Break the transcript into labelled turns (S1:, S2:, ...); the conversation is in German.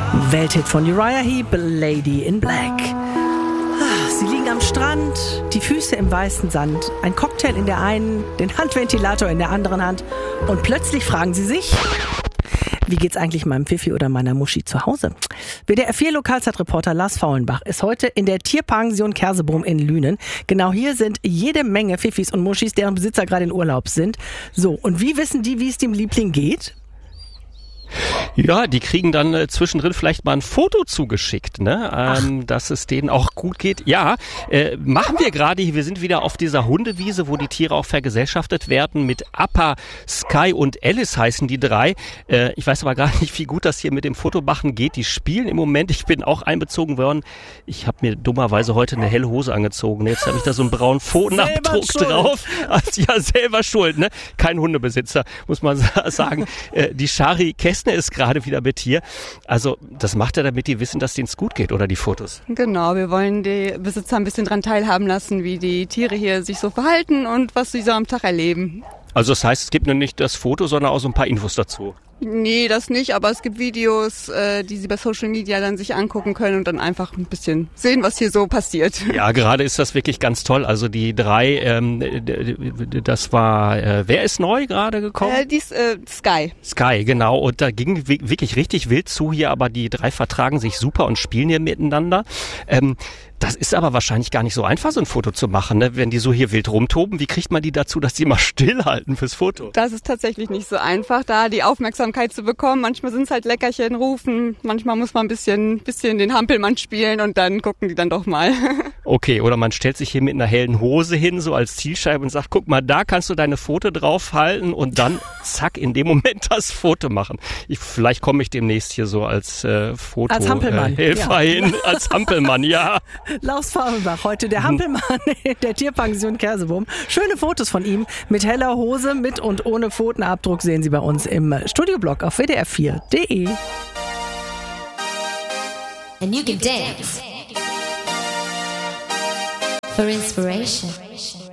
S1: Welthit von Uriah Heep, Lady in Black. Sie liegen am Strand, die Füße im weißen Sand, ein Cocktail in der einen, den Handventilator in der anderen Hand und plötzlich fragen sie sich, wie geht's eigentlich meinem Pfiffi oder meiner Muschi zu Hause? WDR 4 Lokalzeitreporter Lars Faulenbach ist heute in der Tierpension Kersebohm in Lünen. Genau hier sind jede Menge Pfiffis und Muschis, deren Besitzer gerade in Urlaub sind. So, und wie wissen die, wie es dem Liebling geht?
S2: Ja, die kriegen dann zwischendrin vielleicht mal ein Foto zugeschickt, ne? Dass es denen auch gut geht. Ja, machen wir gerade hier. Wir sind wieder auf dieser Hundewiese, wo die Tiere auch vergesellschaftet werden. Mit Appa, Sky und Alice heißen die drei. Ich weiß aber gar nicht, wie gut das hier mit dem Fotomachen geht. Die spielen im Moment. Ich bin auch einbezogen worden. Ich habe mir dummerweise heute eine helle Hose angezogen. Jetzt habe ich da so einen braunen Pfotenabdruck drauf. Also, ja, selber schuld, ne? Kein Hundebesitzer, muss man sagen. Die Shari Kessner ist gerade wieder mit hier. Also das macht er, damit die wissen, dass denen es gut geht, oder die Fotos?
S3: Genau, wir wollen die Besitzer ein bisschen dran teilhaben lassen, wie die Tiere hier sich so verhalten und was sie so am Tag erleben.
S2: Also das heißt, es gibt nur nicht das Foto, sondern auch so ein paar Infos dazu.
S3: Nee, das nicht, aber es gibt Videos, die sie bei Social Media dann sich angucken können und dann einfach ein bisschen sehen, was hier so passiert.
S2: Ja, gerade ist das wirklich ganz toll. Also die drei, das war, wer ist neu gerade gekommen?
S3: Die ist Sky.
S2: Sky, genau. Und da ging wirklich richtig wild zu hier, aber die drei vertragen sich super und spielen hier miteinander. Das ist aber wahrscheinlich gar nicht so einfach, so ein Foto zu machen, ne? Wenn die so hier wild rumtoben. Wie kriegt man die dazu, dass die mal stillhalten fürs Foto?
S3: Das ist tatsächlich nicht so einfach, da die Aufmerksamkeit zu bekommen. Manchmal sind es halt Leckerchen rufen, manchmal muss man ein bisschen den Hampelmann spielen und dann gucken die dann doch mal.
S2: Okay, oder man stellt sich hier mit einer hellen Hose hin, so als Zielscheibe und sagt, guck mal, da kannst du deine Foto draufhalten und dann, zack, in dem Moment das Foto machen. Vielleicht komme ich demnächst hier so als Foto
S1: als Hampelmann.
S2: Helfer hin, als Hampelmann, ja.
S1: Lars Faulenbach, heute der Hampelmann in der Tierpension Kersebohm. Schöne Fotos von ihm mit heller Hose, mit und ohne Pfotenabdruck sehen Sie bei uns im Studioblog auf wdr4.de.
S4: And you can dance for inspiration.